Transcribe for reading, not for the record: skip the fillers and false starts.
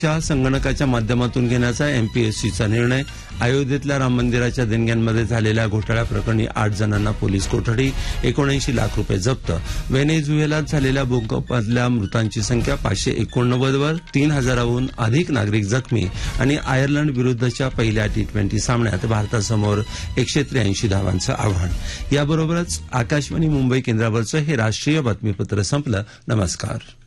च्या संगणकाच्या माध्यमातून घेण्याचा एमपीएससीचा निर्णय. अयोध्येतल्या राम मंदिराच्या देणग्यांमध्ये झालेल्या घोटाळ्याप्रकरणी 8 जणांना पोलीस कोठडी. 79 लाख रुपये जप्त. व्हेनेझुएलात झालेल्या भूकंपातल्या मृतांची संख्या 589 वर. 3000हून अधिक नागरिक जखमी. आणि आयर्लंड विरुद्धच्या पहिल्या T20 सामन्यात भारतासमोर 183 धावांचं आव्हान. याबरोबरच आकाशवाणी मुंबई केंद्रावरचं हे राष्ट्रीय बातमीपत्र संपलं. नमस्कार.